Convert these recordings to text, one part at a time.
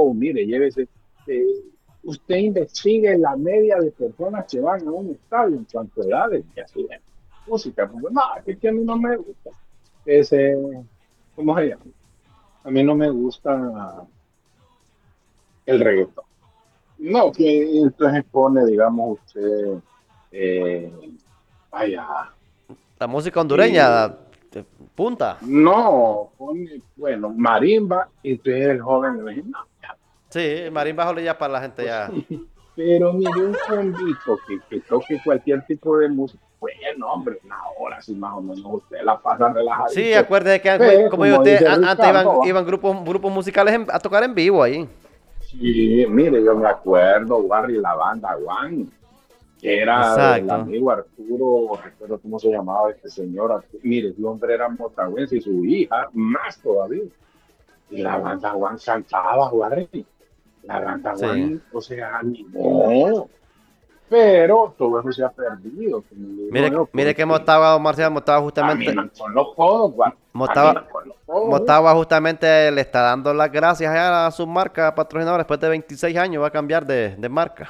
show, mire, llévese. eh, Usted investigue la media de personas que van a un estadio en cuanto a edades y así de música. Porque, no, es que a mí no me gusta. Ese, ¿cómo se llama? A mí no me gusta el reggaetón. No, que entonces pone, digamos, usted, eh, vaya, La música hondureña, eh, punta. no, pone, bueno, marimba, y entonces el joven le dice, no, ya, Sí, marimba bajo ya para la gente pues, ya. pero mire, un convito que toque cualquier tipo de música, bueno, hombre, una hora así más o menos, usted la pasa Sí, relajadito, acuérdese que, ve, como digo como usted, dice antes Ricardo, va. iban grupos musicales a tocar en vivo ahí. Sí, mire, yo me acuerdo, Barry, la banda One, que era del Exacto. amigo Arturo, recuerdo cómo se llamaba este señor. Mire, su hombre era motahuense y su hija más todavía. Y la banda Juan cantaba, Juárez. La banda Sí. Juan, o sea, animó. Pero todo eso se ha perdido, como le digo Mire, yo, mire que porque Motagua, Marcial, Motagua justamente, caminan con los codos, Juan. Motagua, Caminan con los codos. Motagua justamente le está dando las gracias a su marca patrocinadora. Después de 26 años va a cambiar de marca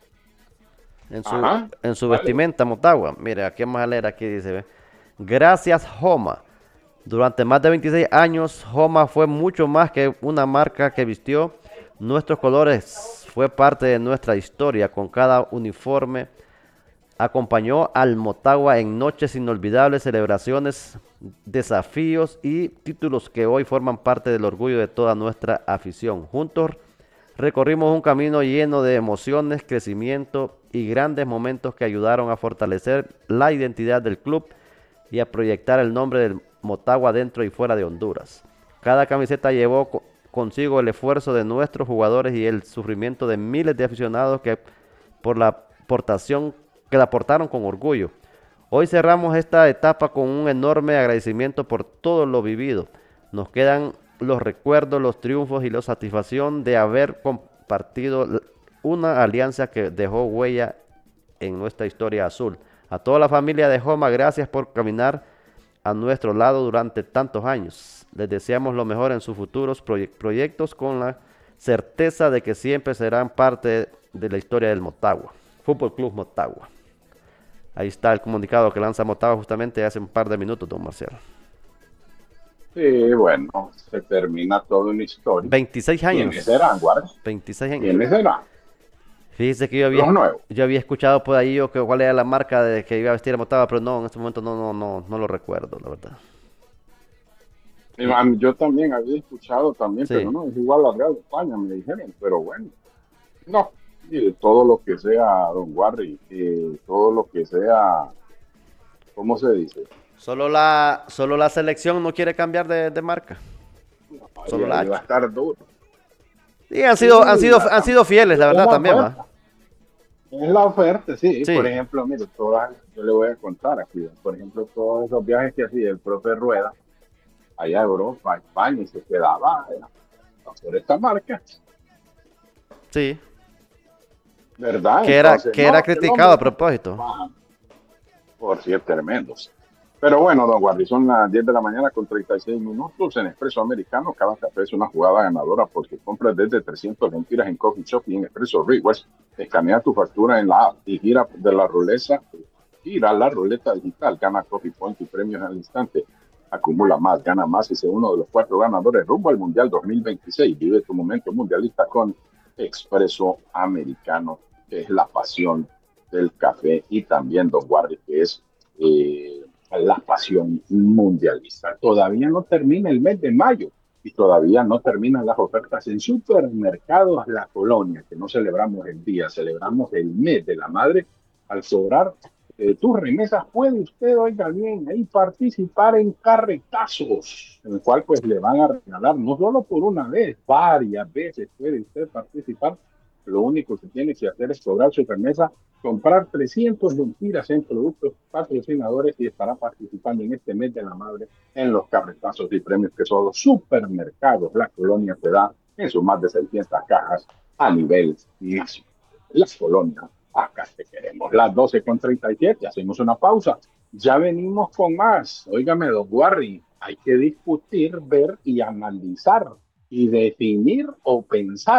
Ajá, en su vale. vestimenta Motagua. Mire, aquí vamos a leer, aquí dice, ve. Gracias, Homa. Durante más de 26 años, Homa fue mucho más que una marca que vistió nuestros colores. Fue parte de nuestra historia con cada uniforme. Acompañó al Motagua en noches inolvidables, celebraciones, desafíos y títulos que hoy forman parte del orgullo de toda nuestra afición. Juntos recorrimos un camino lleno de emociones, crecimiento y grandes momentos que ayudaron a fortalecer la identidad del club y a proyectar el nombre del Motagua dentro y fuera de Honduras. Cada camiseta llevó consigo el esfuerzo de nuestros jugadores y el sufrimiento de miles de aficionados que por la aportación que la aportaron con orgullo. Hoy cerramos esta etapa con un enorme agradecimiento por todo lo vivido. Nos quedan los recuerdos, los triunfos y la satisfacción de haber compartido una alianza que dejó huella en nuestra historia azul. A toda la familia de Joma, gracias por caminar a nuestro lado durante tantos años. Les deseamos lo mejor en sus futuros proyectos con la certeza de que siempre serán parte de la historia del Motagua. Fútbol Club Motagua. Ahí está el comunicado que lanza Motagua justamente hace un par de minutos, don Marcial. Sí, bueno, se termina toda una historia. 26 ¿Quiénes serán, años. guarda? 26 años. ¿Quiénes serán? Fíjese que Los nuevos. yo había escuchado por ahí que cuál era la marca de que iba a vestir a Motagua, pero no, en este momento no lo recuerdo, la verdad. Yo también había escuchado también, pero Sí. no, es igual a Real de España, me dijeron, pero bueno, no, y de todo lo que sea, don Warry, todo lo que sea, ¿cómo se dice? Solo la selección no quiere cambiar de marca. Y Solo la ahí va a H. estar duro. Sí, Sí, han sido fieles, la es verdad, la también, va. oferta, es la oferta, sí, por Sí, ejemplo, mire, yo le voy a contar aquí, por ejemplo, todos esos viajes que hacía el propio Rueda, allá a Europa, a España, y se quedaba por esta marca, sí. ¿verdad? Entonces, Que era no, que el criticado hombre, a no, propósito. por cierto, tremendos. Pero bueno, don Guardi, son las 10 de la mañana con 36 minutos en Expreso Americano. Cada café es una jugada ganadora porque compras desde 300 lempiras en Coffee Shop y en Expreso Rewards. Escanea tu factura en la app y gira la ruleta digital, gana Coffee Point y premios al instante. Acumula más, gana más y sé uno de los 4 ganadores rumbo al Mundial 2026. Vive tu momento mundialista con Expreso Americano, que es la pasión del café, y también don Guardi, que es la pasión mundialista. Todavía no termina el mes de mayo y todavía no terminan las ofertas en supermercados La Colonia, que no celebramos el día, celebramos el mes de la madre. Al sobrar tus remesas, puede usted, oiga bien, ahí participar en carretazos, en el cual pues le van a regalar, no solo por una vez, varias veces puede usted participar. Lo único que tiene que hacer es cobrar su remesa, comprar 300 lempiras en productos patrocinadores y estará participando en este mes de la madre en los carretazos y premios que son los supermercados La Colonia te da en sus más de 600 cajas a nivel nacional. La Colonia, acá te queremos. Las 12:37, hacemos una pausa. Ya venimos con más. Óigame, don Warry, hay que discutir, ver y analizar y definir o pensar